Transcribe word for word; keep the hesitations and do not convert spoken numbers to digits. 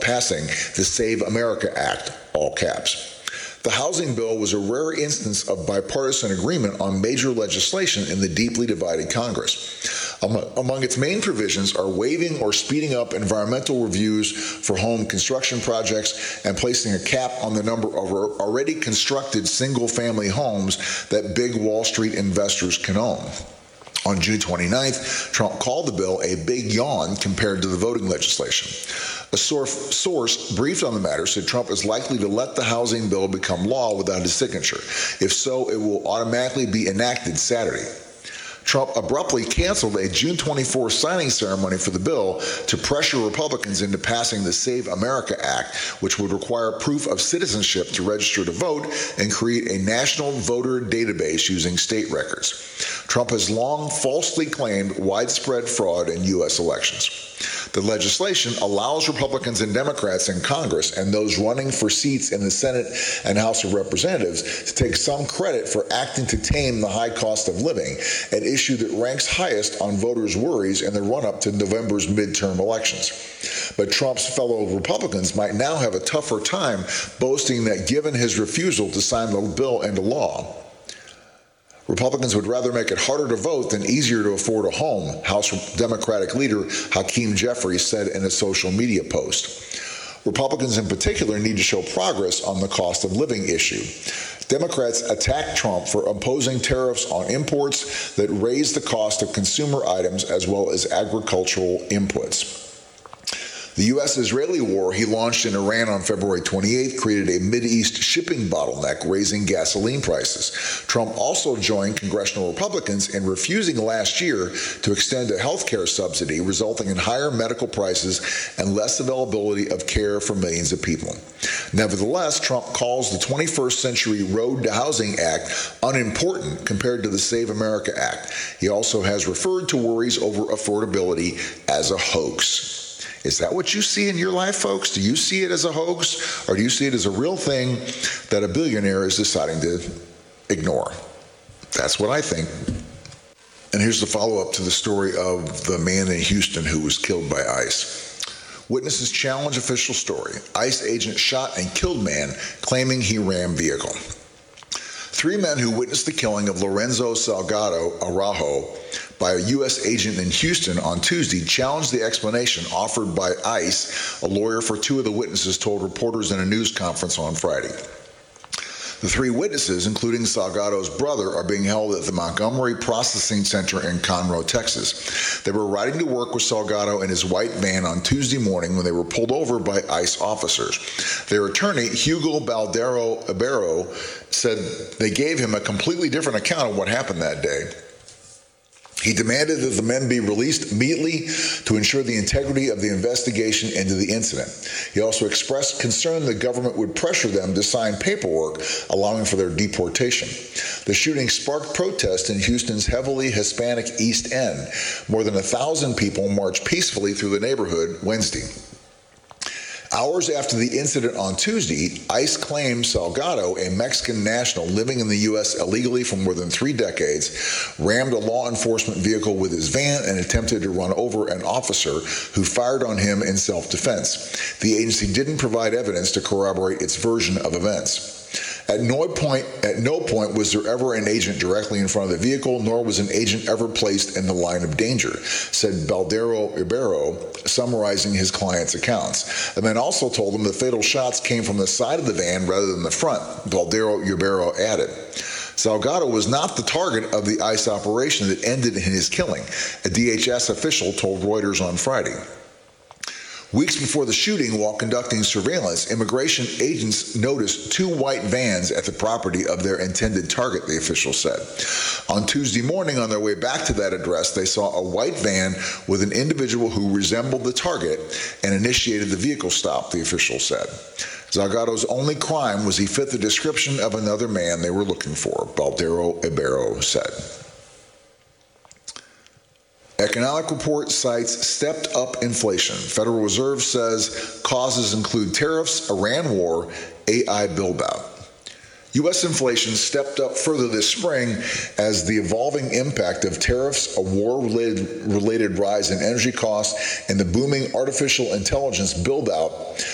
passing the Save America Act, all caps. The housing bill was a rare instance of bipartisan agreement on major legislation in the deeply divided Congress. Among its main provisions are waiving or speeding up environmental reviews for home construction projects and placing a cap on the number of already constructed single-family homes that big Wall Street investors can own. On June twenty-ninth, Trump called the bill a big yawn compared to the voting legislation. A source briefed on the matter said Trump is likely to let the housing bill become law without his signature. If so, it will automatically be enacted Saturday. Trump abruptly canceled a June twenty-fourth signing ceremony for the bill to pressure Republicans into passing the Save America Act, which would require proof of citizenship to register to vote and create a national voter database using state records. Trump has long falsely claimed widespread fraud in U S elections. The legislation allows Republicans and Democrats in Congress and those running for seats in the Senate and House of Representatives to take some credit for acting to tame the high cost of living, an issue that ranks highest on voters' worries in the run-up to November's midterm elections. But Trump's fellow Republicans might now have a tougher time boasting that given his refusal to sign the bill into law, Republicans would rather make it harder to vote than easier to afford a home, House Democratic leader Hakeem Jeffries said in a social media post. Republicans in particular need to show progress on the cost of living issue. Democrats attacked Trump for imposing tariffs on imports that raise the cost of consumer items as well as agricultural inputs. The U S-Israeli war he launched in Iran on February twenty-eighth created a Mideast shipping bottleneck, raising gasoline prices. Trump also joined congressional Republicans in refusing last year to extend a health care subsidy, resulting in higher medical prices and less availability of care for millions of people. Nevertheless, Trump calls the twenty-first century Road to Housing Act unimportant compared to the Save America Act. He also has referred to worries over affordability as a hoax. Is that what you see in your life, folks? Do you see it as a hoax, or do you see it as a real thing that a billionaire is deciding to ignore? That's what I think. And here's the follow-up to the story of the man in Houston who was killed by ICE. Witnesses challenge official story. ICE agent shot and killed man claiming he rammed vehicle. Three men who witnessed the killing of Lorenzo Salgado Araujo by a U S agent in Houston on Tuesday challenged the explanation offered by ICE, a lawyer for two of the witnesses told reporters in a news conference on Friday. The three witnesses, including Salgado's brother, are being held at the Montgomery Processing Center in Conroe, Texas. They were riding to work with Salgado in his white van on Tuesday morning when they were pulled over by ICE officers. Their attorney, Hugo Baldero Ibero, said they gave him a completely different account of what happened that day. He demanded that the men be released immediately to ensure the integrity of the investigation into the incident. He also expressed concern the government would pressure them to sign paperwork allowing for their deportation. The shooting sparked protest in Houston's heavily Hispanic East End. More than a thousand people marched peacefully through the neighborhood Wednesday. Hours after the incident on Tuesday, ICE claimed Salgado, a Mexican national living in the U S illegally for more than three decades, rammed a law enforcement vehicle with his van and attempted to run over an officer who fired on him in self-defense. The agency didn't provide evidence to corroborate its version of events. At no point, at no point was there ever an agent directly in front of the vehicle, nor was an agent ever placed in the line of danger, said Baldero Ibero, summarizing his client's accounts. The man also told them the fatal shots came from the side of the van rather than the front, Baldero Ibero added. Salgado was not the target of the ICE operation that ended in his killing, a D H S official told Reuters on Friday. Weeks before the shooting, while conducting surveillance, immigration agents noticed two white vans at the property of their intended target, the official said. On Tuesday morning, on their way back to that address, they saw a white van with an individual who resembled the target and initiated the vehicle stop, the official said. Salgado's only crime was he fit the description of another man they were looking for, Baldero Ibero said. Economic report cites stepped-up inflation. Federal Reserve says causes include tariffs, Iran war, A I build-out. U S inflation stepped up further this spring as the evolving impact of tariffs, a war-related related rise in energy costs, and the booming artificial intelligence build-out